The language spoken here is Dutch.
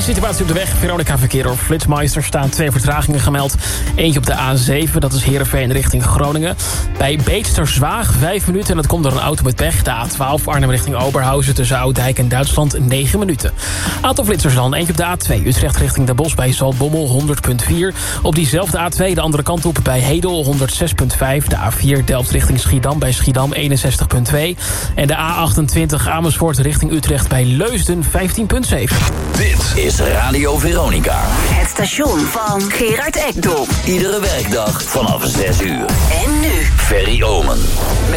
situatie op de weg. Veronica Verkeer door Flitsmeister staan 2 vertragingen gemeld. Eentje op de A7, dat is Heerenveen richting Groningen. Bij Beetsterzwaag 5 minuten en dat komt door een auto met pech. De A12 Arnhem richting Oberhausen tussen Ouddijk en Duitsland 9 minuten. Aantal flitsers dan. Eentje op de A2 Utrecht richting Den Bosch bij Zaltbommel 100.4. Op diezelfde A2 de andere kant op bij Hedel 106.5. De A4 Delft richting Schiedam bij Schiedam 61.2. En de A28 Amersfoort richting Utrecht bij Leusden 15.7. Dit is Radio Veronica. Het station van Gerard Ekdom. Iedere werkdag vanaf 6 uur. En nu Ferry Omen.